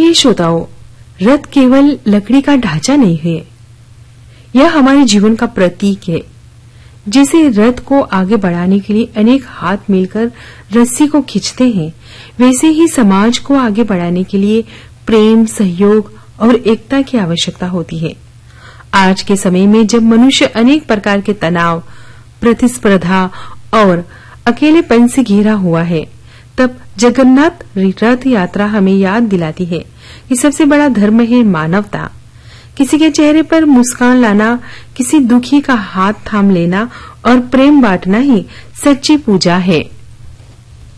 प्रिय श्रोताओं, रथ केवल लकड़ी का ढांचा नहीं है, यह हमारे जीवन का प्रतीक है। जैसे रथ को आगे बढ़ाने के लिए अनेक हाथ मिलकर रस्सी को खींचते हैं, वैसे ही समाज को आगे बढ़ाने के लिए प्रेम, सहयोग और एकता की आवश्यकता होती है। आज के समय में जब मनुष्य अनेक प्रकार के तनाव, प्रतिस्पर्धा और अकेलेपन से घिरा हुआ है, तब जगन्नाथ रथ यात्रा हमें याद दिलाती है कि सबसे बड़ा धर्म है मानवता। किसी के चेहरे पर मुस्कान लाना, किसी दुखी का हाथ थाम लेना और प्रेम बांटना ही सच्ची पूजा है।